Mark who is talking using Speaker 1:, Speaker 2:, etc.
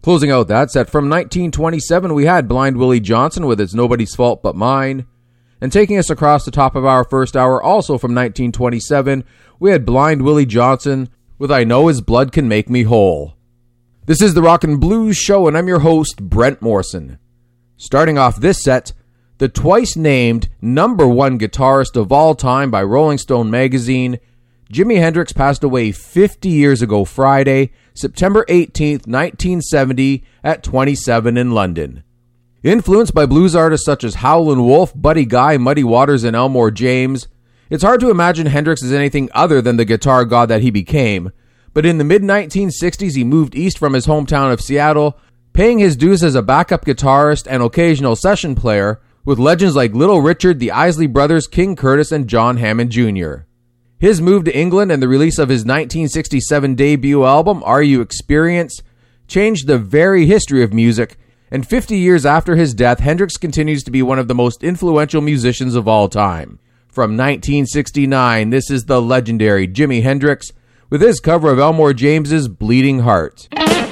Speaker 1: Closing out that set from 1927, we had Blind Willie Johnson with It's Nobody's Fault But Mine. And taking us across the top of our first hour, also from 1927, we had Blind Willie Johnson with I Know His Blood Can Make Me Whole. This is the Rock and Blues Show, and I'm your host, Brent Morrison. Starting off this set, the twice-named #1 guitarist of all time by Rolling Stone magazine, Jimi Hendrix passed away 50 years ago Friday, September 18th, 1970, at 27 in London. Influenced by blues artists such as Howlin' Wolf, Buddy Guy, Muddy Waters, and Elmore James, it's hard to imagine Hendrix as anything other than the guitar god that he became, but in the mid-1960s he moved east from his hometown of Seattle, paying his dues as a backup guitarist and occasional session player with legends like Little Richard, the Isley Brothers, King Curtis, and John Hammond Jr. His move to England and the release of his 1967 debut album, Are You Experienced, changed the very history of music, and 50 years after his death, Hendrix continues to be one of the most influential musicians of all time. From 1969, this is the legendary Jimi Hendrix with his cover of Elmore James's Bleeding Heart.